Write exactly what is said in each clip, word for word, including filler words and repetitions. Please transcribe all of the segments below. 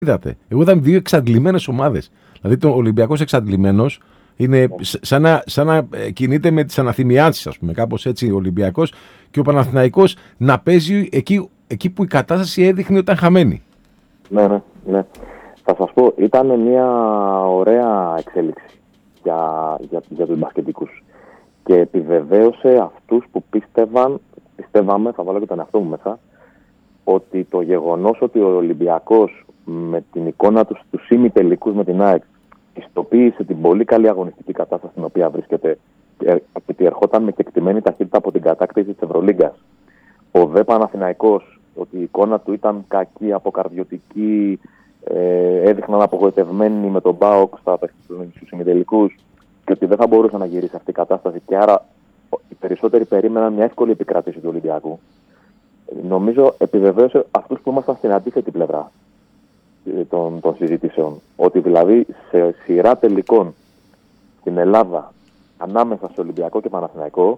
είδατε. Εγώ είδαμε δύο εξαντλημένες ομάδες. Δηλαδή, το Ολυμπιακός εξαντλημένος είναι σαν να, σαν να κινείται με τις αναθυμιάνσεις, ας πούμε, κάπως έτσι ο Ολυμπιακός, και ο Παναθηναϊκός να παίζει εκεί, εκεί που η κατάσταση έδειχνε ότι ήταν χαμένη. Ναι, ναι, ναι. Θα σας πω, ήταν μια ωραία εξέλιξη για, για, για τους μπασκετικούς και επιβεβαίωσε αυτούς που πίστευαν, πιστεύαμε, θα βάλω και τον εαυτό μου μέσα, ότι το γεγονός ότι ο Ολυμπιακός με την εικόνα του στους ημιτελικούς με την ΑΕΚ πιστοποίησε την πολύ καλή αγωνιστική κατάσταση στην οποία βρίσκεται, γιατί ερχόταν με κεκτημένη ταχύτητα από την κατάκτηση της Ευρωλίγκας. Ο δε Παναθηναϊκός, ότι η εικόνα του ήταν κακή, αποκαρδιωτική, ε, έδειχναν απογοητευμένοι με τον ΠΑΟΚ στους ημιτελικούς και ότι δεν θα μπορούσε να γυρίσει αυτή η κατάσταση και άρα οι περισσότεροι περίμεναν μια εύκολη επικράτηση του Ολυμπιακού. Νομίζω επιβεβαίωσε αυτούς που ήμασταν στην αντίθετη πλευρά των, των συζητήσεων. Ότι δηλαδή σε σειρά τελικών στην Ελλάδα ανάμεσα σε Ολυμπιακό και Παναθηναϊκό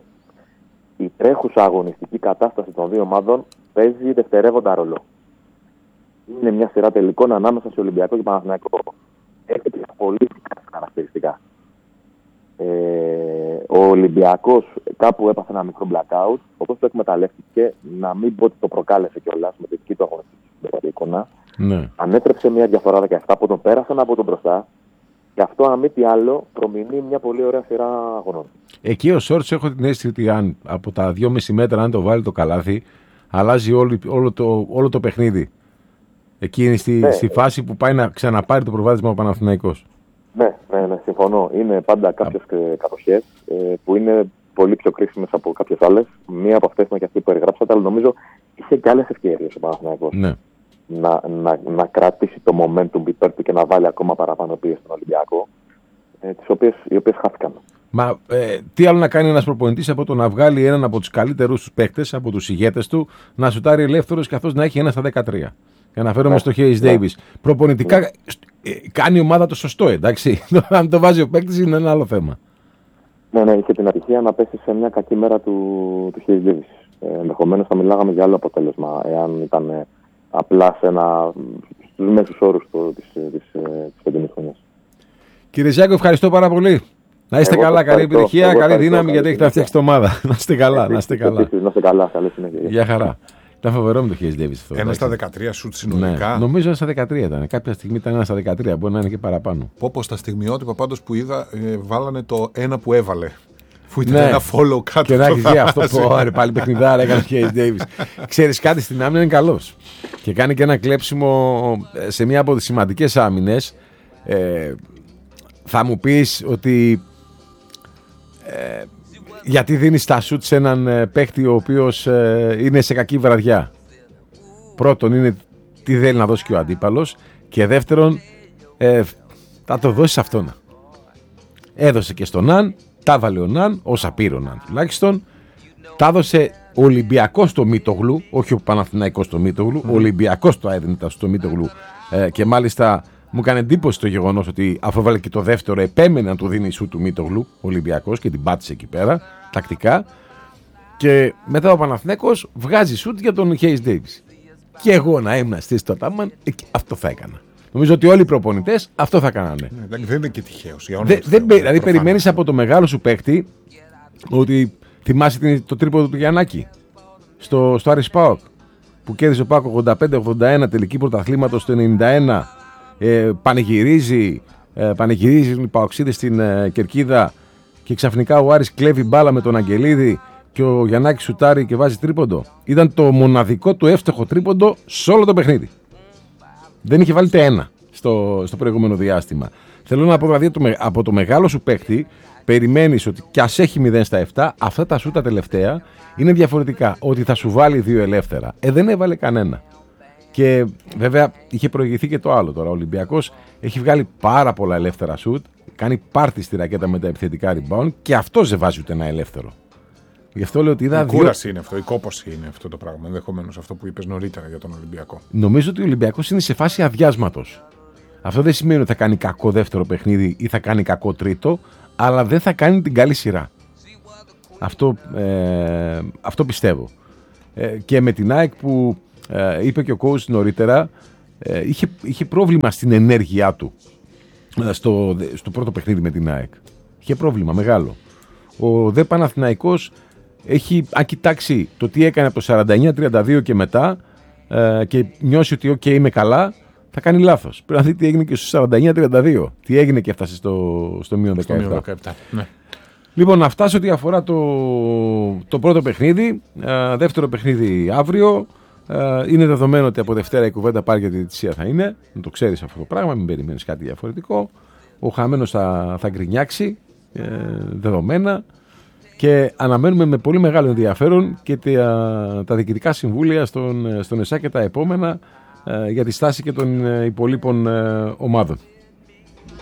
η τρέχουσα αγωνιστική κατάσταση των δύο ομάδων παίζει δευτερεύοντα ρόλο. Είναι μια σειρά τελικών ανάμεσα σε Ολυμπιακό και Παναθηναϊκό. Έχει πολύ χαρακτηριστικά. Ε, ο Ολυμπιακός κάπου έπαθε ένα μικρό blackout, όπως το εκμεταλλεύτηκε, να μην πω ότι το προκάλεσε κιόλας με την δική του αγωνιστική εικόνα. Ναι. Ανέτρεψε μια διαφορά δεκαεπτά από τον πέρασαν από τον μπροστά και αυτό, αν μη τι άλλο, προμηνεί μια πολύ ωραία σειρά αγωνών. Εκεί ο Σόρτς έχω την αίσθηση ότι αν από τα δυόμισι μέτρα, αν το βάλει το καλάθι, αλλάζει όλο, όλο, το, όλο το παιχνίδι. Εκεί είναι στη, ναι, στη φάση που πάει να ξαναπάρει το προβάδισμα ο Παναθηναϊκός. Ναι, ναι, ναι, συμφωνώ. Είναι πάντα κάποιες Α... κατοχές ε, που είναι πολύ πιο κρίσιμες από κάποιες άλλες. Μία από αυτές είναι και αυτή που περιγράψατε, αλλά νομίζω είχε και άλλες ευκαιρίες ο Παναθηναϊκός. Ναι. Να, να, να κρατήσει το momentum υπέρ του και να βάλει ακόμα παραπάνω πίεση στον Ολυμπιακό, ε, τις οποίες, οι οποίες χάθηκαν. Μα ε, τι άλλο να κάνει ένας προπονητής από το να βγάλει έναν από τους καλύτερους παίκτες, από τους ηγέτες του, να σουτάρει ελεύθερος καθώς να έχει ένα στα δεκατρία. Για να φέρουμε ναι, στο Hayes ναι. Davis. Προπονητικά ναι. ε, κάνει η ομάδα το σωστό, εντάξει. Αν το βάζει ο παίκτης είναι ένα άλλο θέμα. Ναι, ναι, είχε την ατυχία να πέσει σε μια κακή μέρα του, του Hayes Davis. Ε, ενδεχομένως θα μιλάγαμε για άλλο αποτέλεσμα, εάν ήταν ε, απλά σε ένα, στους μέσους όρους το, της, της, της φετινής χρονιάς. Κύριε Ζιάκο, ευχαριστώ πάρα πολύ. Να είστε εγώ καλά, καλή επιτυχία, καλή δύναμη, γιατί έχετε φτιάξει την ομάδα. Να είστε καλά, να είστε καλά. Να είστε καλά, καλή συνέχεια. Γεια χαρά. Ήταν φοβερό με το Hayes Davis αυτό. Ένα στα δεκατρία σουτ συνολικά. Ναι, νομίζω ένα στα δεκατρία ήταν. Κάποια στιγμή ήταν ένα στα δεκατρία, μπορεί να είναι και παραπάνω. Πω πω στα στιγμιότυπα πάντως που είδα, ε, βάλανε το ένα που έβαλε. Που ήταν ναι. ένα follow κάτω. Και να έχει δει αυτό που ωραία, πάλι παιχνιδάρα έκανε ο Hayes Davis. Ξέρεις κάτι, στην άμυνα είναι καλός. Και κάνει και ένα κλέψιμο σε μία από τις σημαντικές άμυνες. Ε, θα μου πεις ότι ε, γιατί δίνεις τα σουτ σε έναν ε, παίχτη ο οποίος ε, είναι σε κακή βραδιά. Πρώτον είναι τι θέλει να δώσει και ο αντίπαλος, και δεύτερον ε, θα το δώσεις αυτόν. Έδωσε και στον Ναν, τα βάλε ο Ναν, όσα πήρε ο Ναν τουλάχιστον, τα έδωσε ο Ολυμπιακός στο Μίτογλου, όχι ο Παναθηναϊκός στο Μίτογλου, mm. ο Ολυμπιακός το έδινε στο Μίτογλου ε, και μάλιστα μου έκανε εντύπωση το γεγονός ότι αφού έβαλε και το δεύτερο επέμενε να του δίνει σου του Μίτογλου ο Ολυμπιακός και την πάτησε εκεί πέρα τακτικά, και μετά ο Παναθηναϊκός βγάζει σουτ για τον Hayes Davis. Και εγώ να ήμουν στη στο Τάμαν, αυτό θα έκανα. Νομίζω ότι όλοι οι προπονητές αυτό θα κάνανε. Ναι, δεν είναι και τυχαίος. Δε, δεν, δηλαδή περιμένεις από το μεγάλο σου παίκτη ότι θυμάσαι το τρίποδο του Γιαννάκη στο, στο Άρης ΠΑΟΚ που κέρδισε ο ΠΑΟΚ ογδόντα πέντε ογδόντα ένα τελική πρωταθλήματος το ενενήντα ένα, ε, πανηγυρίζει, ε, πανηγυρίζουν οι Παοξίδες στην ε, Κερκίδα και ξαφνικά ο Άρης κλέβει μπάλα με τον Αγγελίδη και ο Γιαννάκης σουτάρει και βάζει τρίποντο. Ήταν το μοναδικό του εύστοχο τρίποντο σε όλο το παιχνίδι. Δεν είχε βάλει ούτε ένα στο, στο προηγούμενο διάστημα. Θέλω να πω δηλαδή από το μεγάλο σου παίκτη περιμένεις ότι κι ας έχει μηδέν στα επτά, αυτά τα σου τα τελευταία είναι διαφορετικά. Ότι θα σου βάλει δύο ελεύθερα. Ε, δεν έβαλε κανένα. Και βέβαια είχε προηγηθεί και το άλλο τώρα. Ο Ολυμπιακός έχει βγάλει πάρα πολλά ελεύθερα σουτ, κάνει πάρτι στη ρακέτα με τα επιθετικά rebound και αυτός δεν βάζει ούτε ένα ελεύθερο. Γι' αυτό λέω ότι είδα. Η κούραση δύο... είναι αυτό, η κόπωση είναι αυτό το πράγμα. Ενδεχομένως αυτό που είπες νωρίτερα για τον Ολυμπιακό. Νομίζω ότι ο Ολυμπιακός είναι σε φάση αδειάσματος. Αυτό δεν σημαίνει ότι θα κάνει κακό δεύτερο παιχνίδι ή θα κάνει κακό τρίτο, αλλά δεν θα κάνει την καλή σειρά. Αυτό, ε, αυτό πιστεύω. Ε, και με την ΑΕΚ που ε, είπε και ο coach νωρίτερα, ε, είχε, είχε πρόβλημα στην ενέργειά του ε, στο, στο πρώτο παιχνίδι με την ΑΕΚ. Είχε πρόβλημα μεγάλο. Ο δε Παναθηναϊκός έχει, αν κοιτάξει το τι έκανε από το σαράντα εννιά τριάντα δύο και μετά ε, και νιώσει ότι ok, είμαι καλά, θα κάνει λάθος. Πρέπει να δει τι έγινε και στο σαράντα εννιά τριάντα δύο. Τι έγινε και έφτασε στο, στο μείον δεκαεπτά. Ναι. Λοιπόν, αυτά σε ό,τι αφορά το, το πρώτο παιχνίδι. Ε, δεύτερο παιχνίδι αύριο. Ε, είναι δεδομένο ότι από Δευτέρα η κουβέντα πάρει για τη διαιτησία θα είναι. Να το ξέρεις αυτό το πράγμα, μην περιμένεις κάτι διαφορετικό. Ο χαμένος θα, θα γκρινιάξει, ε, δεδομένα. Και αναμένουμε με πολύ μεγάλο ενδιαφέρον και τα, τα διοικητικά συμβούλια στον, στον ΕΣΑ και τα επόμενα ε, για τη στάση και των ε, υπολείπων ε, ομάδων.